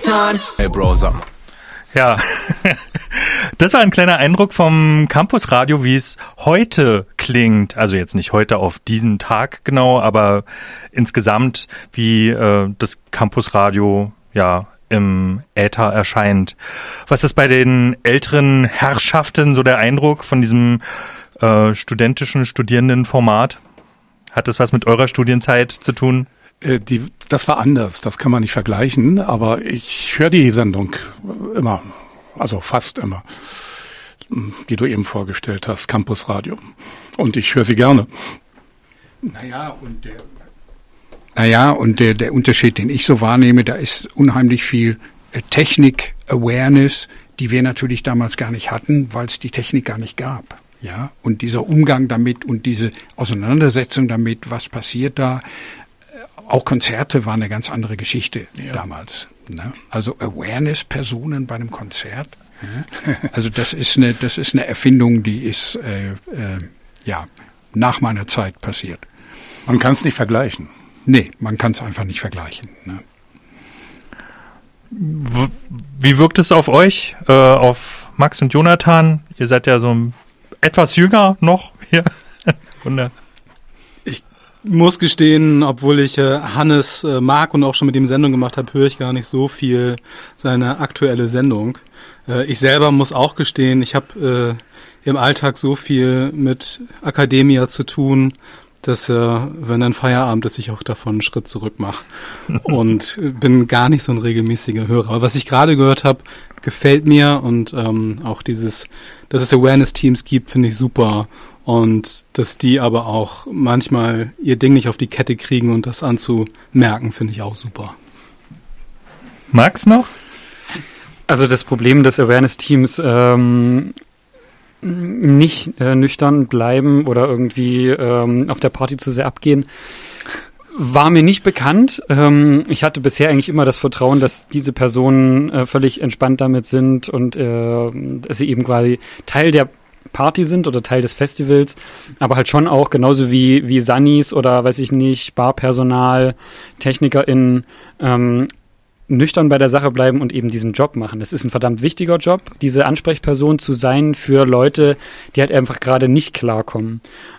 time. Hey Bro, sag mal. Ja, das war ein kleiner Eindruck vom Campusradio, wie es heute klingt. Also jetzt nicht heute auf diesen Tag genau, aber insgesamt, wie das Campusradio ja im Äther erscheint. Was ist bei den älteren Herrschaften so der Eindruck von diesem studentischen Studierendenformat? Hat das was mit eurer Studienzeit zu tun? Das war anders, das kann man nicht vergleichen, aber ich höre die Sendung immer, also fast immer, die du eben vorgestellt hast, Campusradio. Und ich höre sie gerne. Und der Unterschied, den ich so wahrnehme, da ist unheimlich viel Technik-Awareness, die wir natürlich damals gar nicht hatten, weil es die Technik gar nicht gab. Ja, und dieser Umgang damit und diese Auseinandersetzung damit, was passiert da, auch Konzerte waren eine ganz andere Geschichte damals. Ne? Also Awareness-Personen bei einem Konzert. Ja? Also das ist eine Erfindung, die ist nach meiner Zeit passiert. Man kann es nicht vergleichen. Nee, man kann es einfach nicht vergleichen. Ne? Wie wirkt es auf euch, auf Max und Jonathan? Ihr seid ja so etwas jünger noch hier. Ich muss gestehen, obwohl ich Hannes mag und auch schon mit ihm Sendung gemacht habe, höre ich gar nicht so viel seine aktuelle Sendung. Ich selber muss auch gestehen, ich habe im Alltag so viel mit Academia zu tun, dass wenn dann Feierabend ist, ich auch davon einen Schritt zurück mache und bin gar nicht so ein regelmäßiger Hörer. Aber was ich gerade gehört habe, gefällt mir und auch dass es Awareness-Teams gibt, finde ich super. Und dass die aber auch manchmal ihr Ding nicht auf die Kette kriegen und das anzumerken, finde ich auch super. Max noch? Also das Problem des Awareness-Teams nicht nüchtern bleiben oder irgendwie auf der Party zu sehr abgehen, war mir nicht bekannt. Ich hatte bisher eigentlich immer das Vertrauen, dass diese Personen völlig entspannt damit sind und dass sie eben quasi Teil der Party sind oder Teil des Festivals, aber halt schon auch genauso wie Sunnies oder weiß ich nicht, Barpersonal, TechnikerInnen nüchtern bei der Sache bleiben und eben diesen Job machen. Das ist ein verdammt wichtiger Job, diese Ansprechperson zu sein für Leute, die halt einfach gerade nicht klarkommen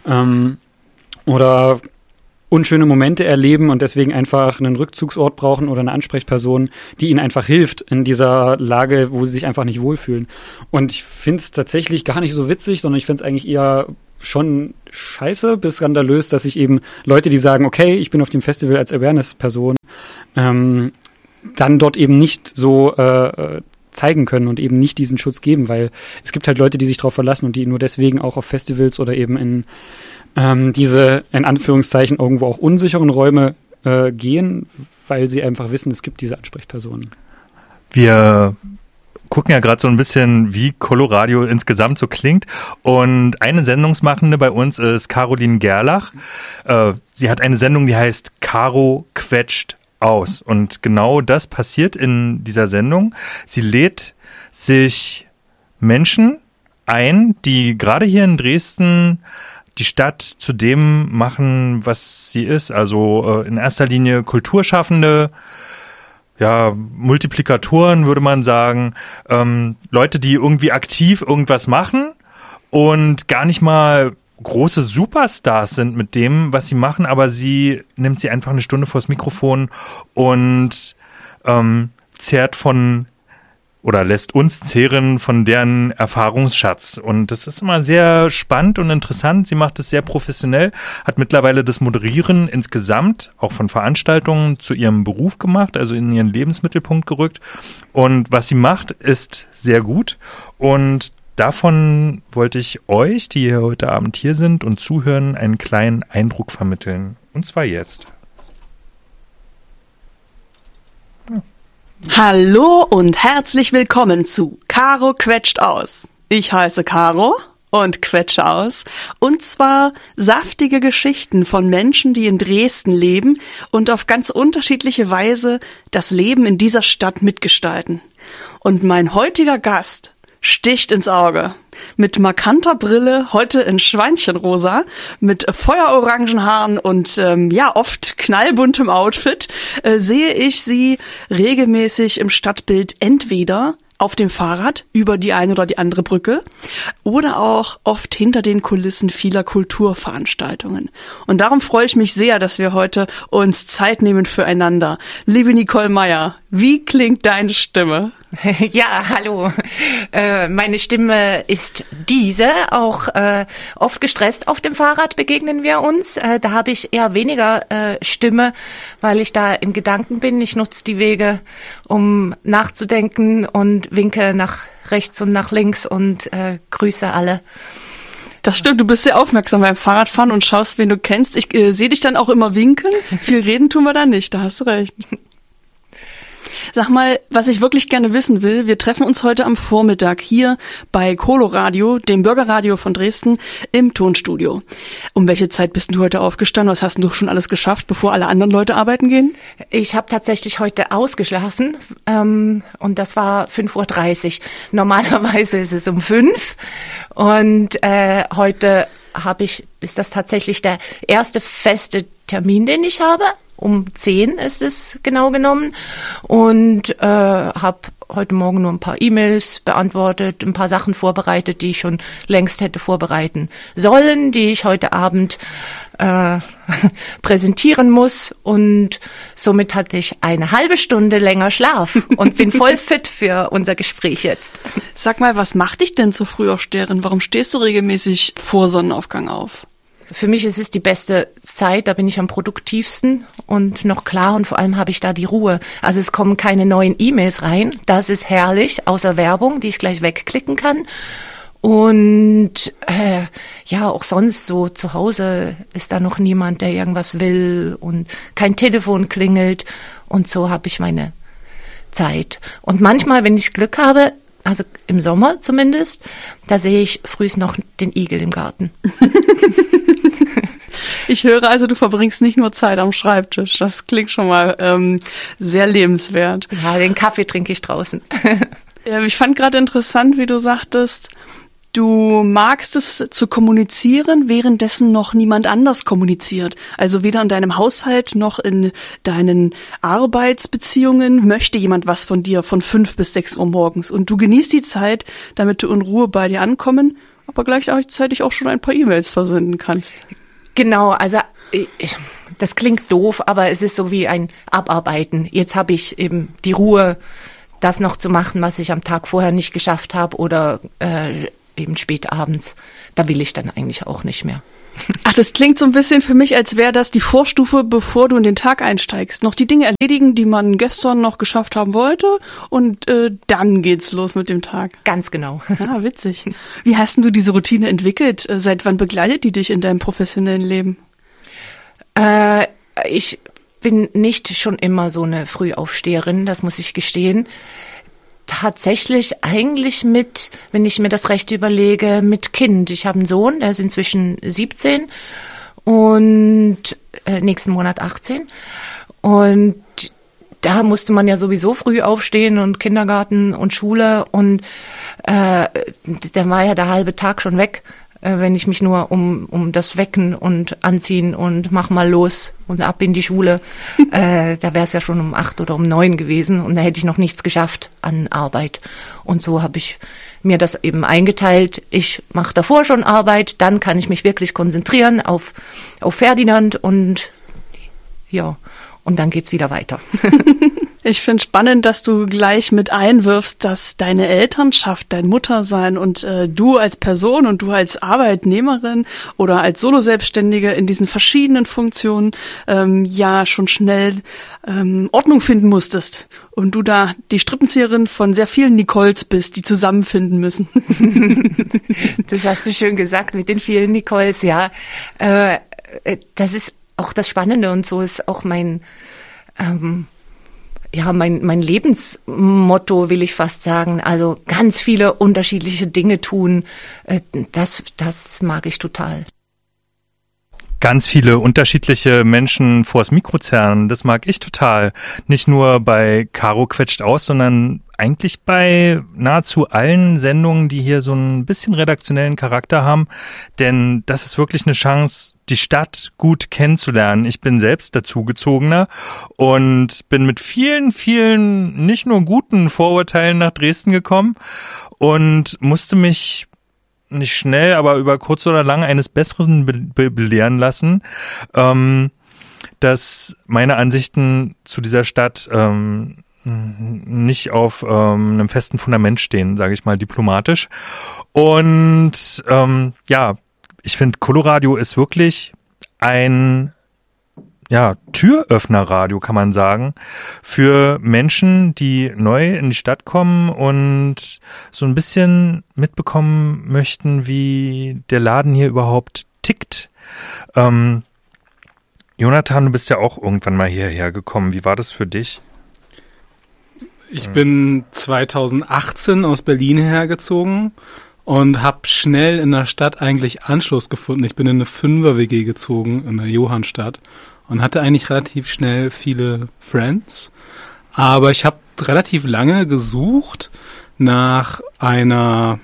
oder unschöne Momente erleben und deswegen einfach einen Rückzugsort brauchen oder eine Ansprechperson, die ihnen einfach hilft in dieser Lage, wo sie sich einfach nicht wohlfühlen. Und ich finde es tatsächlich gar nicht so witzig, sondern ich finde es eigentlich eher schon scheiße bis skandalös, dass sich eben Leute, die sagen, okay, ich bin auf dem Festival als Awareness-Person, dann dort eben nicht so zeigen können und eben nicht diesen Schutz geben, weil es gibt halt Leute, die sich darauf verlassen und die nur deswegen auch auf Festivals oder eben in diese, in Anführungszeichen, irgendwo auch unsicheren Räume gehen, weil sie einfach wissen, es gibt diese Ansprechpersonen. Wir gucken ja gerade so ein bisschen, wie Coloradio insgesamt so klingt. Und eine Sendungsmachende bei uns ist Caroline Gerlach. Sie hat eine Sendung, die heißt Caro quetscht aus. Und genau das passiert in dieser Sendung. Sie lädt sich Menschen ein, die gerade hier in Dresden die Stadt zu dem machen, was sie ist. Also in erster Linie Kulturschaffende, ja, Multiplikatoren würde man sagen, Leute, die irgendwie aktiv irgendwas machen und gar nicht mal große Superstars sind mit dem, was sie machen, aber sie nimmt sie einfach eine Stunde vors Mikrofon und zehrt von oder lässt uns zehren von deren Erfahrungsschatz. Und das ist immer sehr spannend und interessant. Sie macht es sehr professionell, hat mittlerweile das Moderieren insgesamt, auch von Veranstaltungen, zu ihrem Beruf gemacht, also in ihren Lebensmittelpunkt gerückt. Und was sie macht, ist sehr gut. Und davon wollte ich euch, die heute Abend hier sind und zuhören, einen kleinen Eindruck vermitteln. Und zwar jetzt. Hallo und herzlich willkommen zu Caro quetscht aus. Ich heiße Caro und quetsche aus. Und zwar saftige Geschichten von Menschen, die in Dresden leben und auf ganz unterschiedliche Weise das Leben in dieser Stadt mitgestalten. Und mein heutiger Gast sticht ins Auge. Mit markanter Brille, heute in Schweinchenrosa, mit feuerorangen Haaren und oft knallbuntem Outfit, sehe ich sie regelmäßig im Stadtbild entweder auf dem Fahrrad über die eine oder die andere Brücke oder auch oft hinter den Kulissen vieler Kulturveranstaltungen. Und darum freue ich mich sehr, dass wir heute uns Zeit nehmen füreinander. Liebe Nicole Meyer, wie klingt deine Stimme? Ja, hallo. Meine Stimme ist diese, auch oft gestresst auf dem Fahrrad begegnen wir uns. Da habe ich eher weniger Stimme, weil ich da in Gedanken bin. Ich nutze die Wege, um nachzudenken und winke nach rechts und nach links und grüße alle. Das stimmt, du bist sehr aufmerksam beim Fahrradfahren und schaust, wen du kennst. Ich sehe dich dann auch immer winken. Viel reden tun wir da nicht, da hast du recht. Sag mal, was ich wirklich gerne wissen will, wir treffen uns heute am Vormittag hier bei Coloradio, dem Bürgerradio von Dresden, im Tonstudio. Um welche Zeit bist du heute aufgestanden? Was hast du schon alles geschafft, bevor alle anderen Leute arbeiten gehen? Ich habe tatsächlich heute ausgeschlafen und das war 5:30 Uhr. Normalerweise ist es um 5 und heute ist das tatsächlich der erste feste Termin, den ich habe. Um 10 ist es genau genommen und habe heute Morgen nur ein paar E-Mails beantwortet, ein paar Sachen vorbereitet, die ich schon längst hätte vorbereiten sollen, die ich heute Abend präsentieren muss und somit hatte ich eine halbe Stunde länger Schlaf und bin voll fit für unser Gespräch jetzt. Sag mal, was macht dich denn zur Frühaufsteherin? Warum stehst du regelmäßig vor Sonnenaufgang auf? Für mich ist es die beste Zeit, da bin ich am produktivsten und noch klar und vor allem habe ich da die Ruhe. Also es kommen keine neuen E-Mails rein, das ist herrlich, außer Werbung, die ich gleich wegklicken kann. Und auch sonst so zu Hause ist da noch niemand, der irgendwas will und kein Telefon klingelt und so habe ich meine Zeit. Und manchmal, wenn ich Glück habe, also im Sommer zumindest, da sehe ich frühs noch den Igel im Garten. Ich höre also, du verbringst nicht nur Zeit am Schreibtisch. Das klingt schon mal sehr lebenswert. Ja, den Kaffee trinke ich draußen. Ich fand gerade interessant, wie du sagtest, du magst es zu kommunizieren, währenddessen noch niemand anders kommuniziert. Also weder in deinem Haushalt noch in deinen Arbeitsbeziehungen möchte jemand was von dir von 5 bis 6 Uhr morgens. Und du genießt die Zeit, damit du in Ruhe bei dir ankommen, aber gleichzeitig auch schon ein paar E-Mails versenden kannst. Genau, also das klingt doof, aber es ist so wie ein Abarbeiten. Jetzt habe ich eben die Ruhe, das noch zu machen, was ich am Tag vorher nicht geschafft habe oder eben spät abends. Da will ich dann eigentlich auch nicht mehr. Ach, das klingt so ein bisschen für mich, als wäre das die Vorstufe, bevor du in den Tag einsteigst. Noch die Dinge erledigen, die man gestern noch geschafft haben wollte und dann geht's los mit dem Tag. Ganz genau. Ah, witzig. Wie hast denn du diese Routine entwickelt? Seit wann begleitet die dich in deinem professionellen Leben? Ich bin nicht schon immer so eine Frühaufsteherin, das muss ich gestehen. Tatsächlich eigentlich wenn ich mir das recht überlege, mit Kind. Ich habe einen Sohn, der ist inzwischen 17 und nächsten Monat 18. Und da musste man ja sowieso früh aufstehen und Kindergarten und Schule und dann war ja der halbe Tag schon weg, wenn ich mich nur um das Wecken und Anziehen und mach mal los und ab in die Schule, da wäre es ja schon um 8 oder um 9 gewesen und da hätte ich noch nichts geschafft an Arbeit. Und so habe ich mir das eben eingeteilt. Ich mache davor schon Arbeit, dann kann ich mich wirklich konzentrieren auf Ferdinand und ja, und dann geht's wieder weiter. Ich finde spannend, dass du gleich mit einwirfst, dass deine Elternschaft, dein Muttersein und du als Person und du als Arbeitnehmerin oder als Soloselbstständige in diesen verschiedenen Funktionen schon schnell Ordnung finden musstest. Und du da die Strippenzieherin von sehr vielen Nicoles bist, die zusammenfinden müssen. Das hast du schön gesagt mit den vielen Nicoles, ja. Das ist auch das Spannende und so ist auch mein Lebensmotto, will ich fast sagen. Also ganz viele unterschiedliche Dinge tun, das mag ich total. ganz viele unterschiedliche Menschen vors Mikro zerren. Das mag ich total. Nicht nur bei Caro quetscht aus, sondern eigentlich bei nahezu allen Sendungen, die hier so ein bisschen redaktionellen Charakter haben. Denn das ist wirklich eine Chance, die Stadt gut kennenzulernen. Ich bin selbst dazugezogener und bin mit vielen, vielen nicht nur guten Vorurteilen nach Dresden gekommen und musste mich nicht schnell, aber über kurz oder lang eines Besseren belehren lassen, dass meine Ansichten zu dieser Stadt nicht auf einem festen Fundament stehen, sage ich mal diplomatisch. Und ich finde, Coloradio ist wirklich ein Türöffnerradio, kann man sagen, für Menschen, die neu in die Stadt kommen und so ein bisschen mitbekommen möchten, wie der Laden hier überhaupt tickt. Jonathan, du bist ja auch irgendwann mal hierher gekommen. Wie war das für dich? Ich bin 2018 aus Berlin hergezogen und habe schnell in der Stadt eigentlich Anschluss gefunden. Ich bin in eine 5er-WG gezogen in der Johannstadt und hatte eigentlich relativ schnell viele Friends. Aber ich habe relativ lange gesucht nach einer,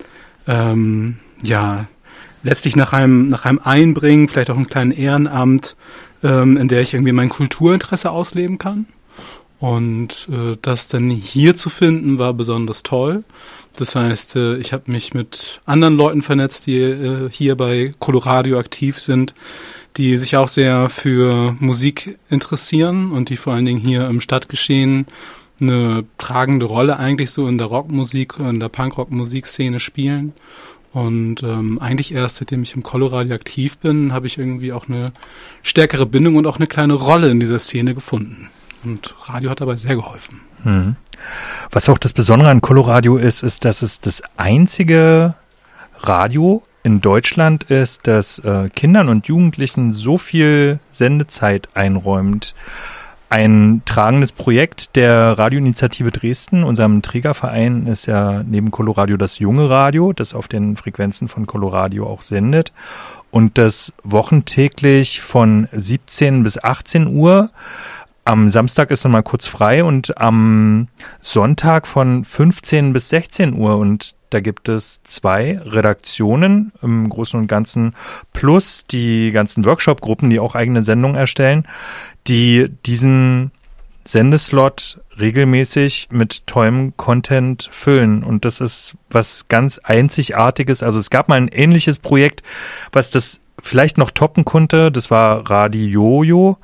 letztlich nach einem Einbringen, vielleicht auch einem kleinen Ehrenamt, in der ich irgendwie mein Kulturinteresse ausleben kann. Und das dann hier zu finden, war besonders toll. Das heißt, ich habe mich mit anderen Leuten vernetzt, die hier bei Coloradio aktiv sind, die sich auch sehr für Musik interessieren und die vor allen Dingen hier im Stadtgeschehen eine tragende Rolle eigentlich so in der Rockmusik, in der Punkrock-Musikszene spielen. Und eigentlich erst, seitdem ich im Coloradio aktiv bin, habe ich irgendwie auch eine stärkere Bindung und auch eine kleine Rolle in dieser Szene gefunden. Und Radio hat dabei sehr geholfen. Was auch das Besondere an Coloradio ist, dass es das einzige Radio in Deutschland ist, das Kindern und Jugendlichen so viel Sendezeit einräumt. Ein tragendes Projekt der Radioinitiative Dresden, unserem Trägerverein, ist ja neben Coloradio das junge Radio, das auf den Frequenzen von Coloradio auch sendet und das wochentäglich von 17 bis 18 Uhr. Am Samstag ist dann mal kurz frei und am Sonntag von 15 bis 16 Uhr. Und da gibt es 2 Redaktionen im Großen und Ganzen plus die ganzen Workshop-Gruppen, die auch eigene Sendungen erstellen, die diesen Sendeslot regelmäßig mit tollem Content füllen. Und das ist was ganz Einzigartiges. Also es gab mal ein ähnliches Projekt, was das vielleicht noch toppen konnte. Das war Radio.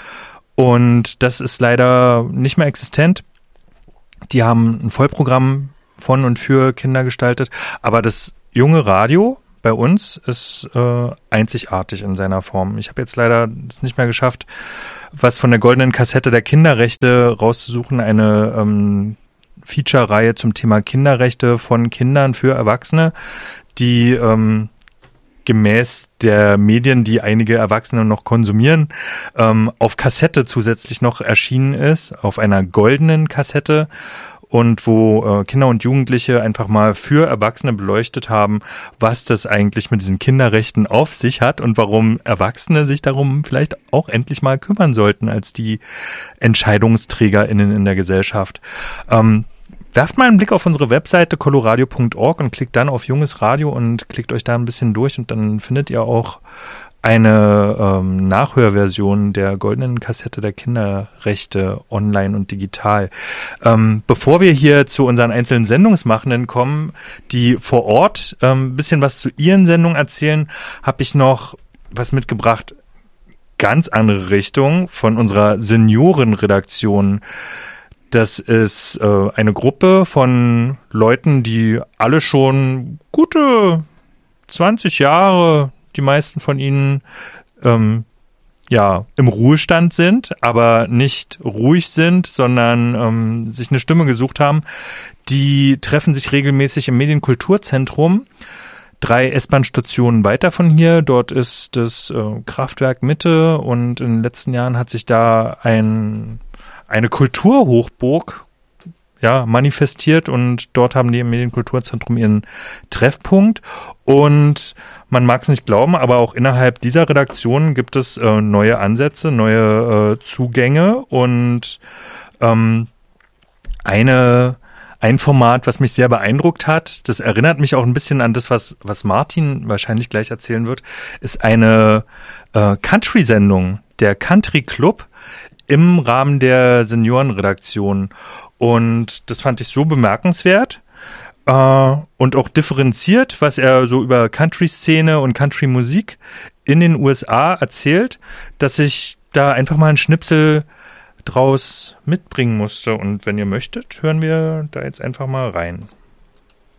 Und das ist leider nicht mehr existent. Die haben ein Vollprogramm von und für Kinder gestaltet. Aber das junge Radio bei uns ist einzigartig in seiner Form. Ich habe jetzt leider es nicht mehr geschafft, was von der goldenen Kassette der Kinderrechte rauszusuchen. Eine Feature-Reihe zum Thema Kinderrechte von Kindern für Erwachsene, die gemäß der Medien, die einige Erwachsene noch konsumieren, auf Kassette zusätzlich noch erschienen ist, auf einer goldenen Kassette und wo Kinder und Jugendliche einfach mal für Erwachsene beleuchtet haben, was das eigentlich mit diesen Kinderrechten auf sich hat und warum Erwachsene sich darum vielleicht auch endlich mal kümmern sollten als die EntscheidungsträgerInnen in der Gesellschaft. Werft mal einen Blick auf unsere Webseite coloradio.org und klickt dann auf Junges Radio und klickt euch da ein bisschen durch und dann findet ihr auch eine Nachhörversion der goldenen Kassette der Kinderrechte online und digital. Bevor wir hier zu unseren einzelnen Sendungsmachenden kommen, die vor Ort ein bisschen was zu ihren Sendungen erzählen, habe ich noch was mitgebracht, ganz andere Richtung von unserer Seniorenredaktion. Das ist eine Gruppe von Leuten, die alle schon gute 20 Jahre, die meisten von ihnen, im Ruhestand sind, aber nicht ruhig sind, sondern sich eine Stimme gesucht haben. Die treffen sich regelmäßig im Medienkulturzentrum, 3 S-Bahn-Stationen weiter von hier. Dort ist das Kraftwerk Mitte und in den letzten Jahren hat sich da eine Kulturhochburg manifestiert und dort haben die im Medienkulturzentrum ihren Treffpunkt und man mag es nicht glauben, aber auch innerhalb dieser Redaktion gibt es neue Ansätze, neue Zugänge und ein Format, was mich sehr beeindruckt hat, das erinnert mich auch ein bisschen an das, was Martin wahrscheinlich gleich erzählen wird, ist eine Country-Sendung, der Country Club im Rahmen der Seniorenredaktion. Und das fand ich so bemerkenswert und auch differenziert, was er so über Country-Szene und Country-Musik in den USA erzählt, dass ich da einfach mal einen Schnipsel draus mitbringen musste. Und wenn ihr möchtet, hören wir da jetzt einfach mal rein.